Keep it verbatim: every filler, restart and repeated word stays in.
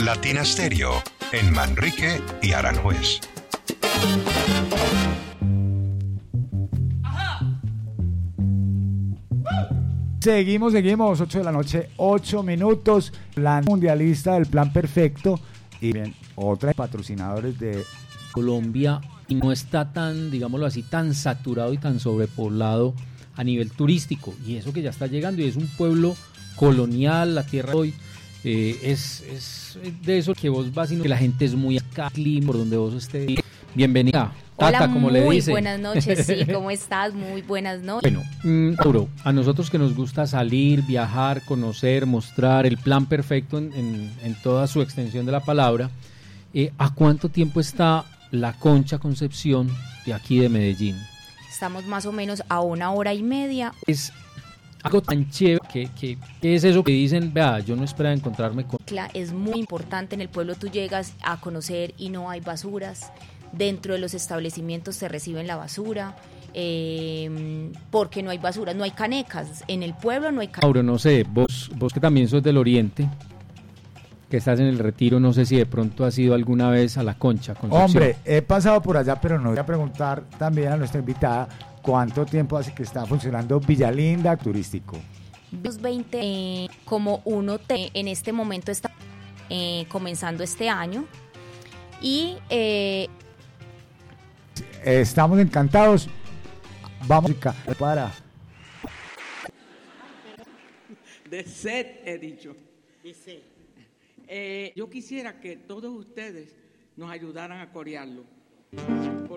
Latina Stereo, en Manrique y Aranjuez. Seguimos, seguimos, ocho de la noche, ocho minutos, plan mundialista del Plan Perfecto y bien, otra de patrocinadores de Colombia, y no está tan, digámoslo así, tan saturado y tan sobrepoblado a nivel turístico, y eso que ya está llegando, y es un pueblo colonial, la tierra de hoy, eh, es, es de eso que vos vas y no, que la gente es muy acá, por donde vos estés. Bienvenida. Tata, Hola, como le muy dicen. buenas noches, sí, ¿cómo estás? Muy buenas noches. Bueno, mm, Mauro, a nosotros que nos gusta salir, viajar, conocer, mostrar el plan perfecto en, en, en toda su extensión de la palabra, eh, ¿a cuánto tiempo está la Concha Concepción de aquí de Medellín? Estamos más o menos a una hora y media. Es algo tan chévere que, que, que es eso que dicen, vea, yo no esperaba encontrarme con... Es muy importante, en el pueblo tú llegas a conocer y no hay basuras. Dentro de los establecimientos te reciben la basura, eh, porque no hay basura, no hay canecas, en el pueblo no hay canecas. Mauro, no sé, vos, vos que también sos del Oriente, que estás en el Retiro, no sé si de pronto has ido alguna vez a la Concha Concepción. Hombre, he pasado por allá, pero no voy a preguntar también a nuestra invitada cuánto tiempo hace que está funcionando Villalinda turístico. dos mil veinte, eh, como uno te, en este momento está eh, comenzando este año y... Eh, Estamos encantados. Vamos para. De set, he dicho. De set. Eh, yo quisiera que todos ustedes nos ayudaran a corearlo.